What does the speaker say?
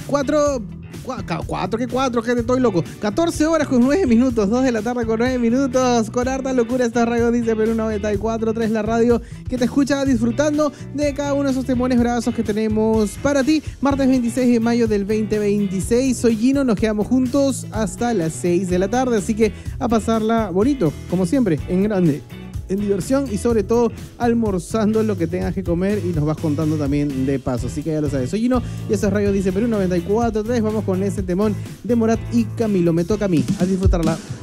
gente, estoy loco. 14 horas con 9 minutos, 2 de la tarde con 9 minutos. Con harta locura esta radio dice Perú 94.3, la radio que te escucha disfrutando de cada uno de esos temones brazos que tenemos para ti. Martes 26 de mayo del 2026. Soy Gino, nos quedamos juntos hasta las 6 de la tarde, así que a pasarla bonito, como siempre, en grande, en diversión y sobre todo almorzando lo que tengas que comer y nos vas contando también de paso, así que ya lo sabes. Soy Gino y esa es Radio Dice Perú 94.3. Vamos con ese temón de Morat y Camilo. Me toca a mí, a disfrutarla.